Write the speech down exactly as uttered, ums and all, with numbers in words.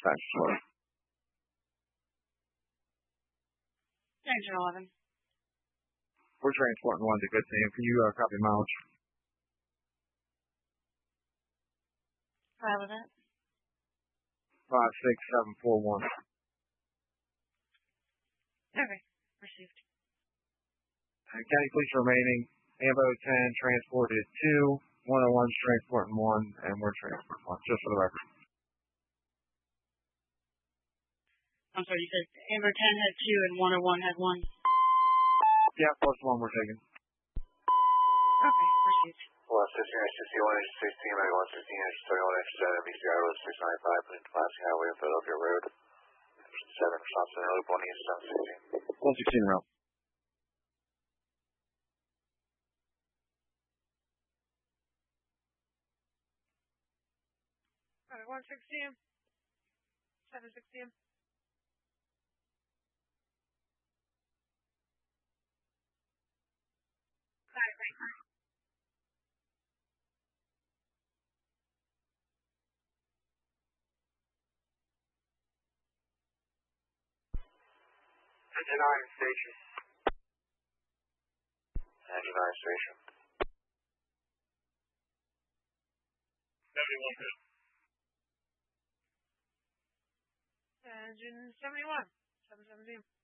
dispatch slow. Engine eleven. We're transporting one to Good Sam. Can you uh, copy mileage? Five was that? Five six seven four one. Okay, received. Uh, County Police remaining. Ambo ten transported two. one oh one's transporting one, and we're transporting one. Just for the record. I'm sorry, you said Amber ten had two and one oh one had one? Yeah, plus one we're taking. Okay, received. one sixteen, sixty-one, sixteen, one sixteen, thirty-one, seven, B C R Road six ninety-five, Plain Classy Highway, Philadelphia Road. seven, stops in the loop, one east, seven sixteen. one sixteen route. Alright, one sixteen. seven sixteen. Alright, right. Engine nine station. Engine nine station. seventy-one good. Engine seventy-one. seven seventeen.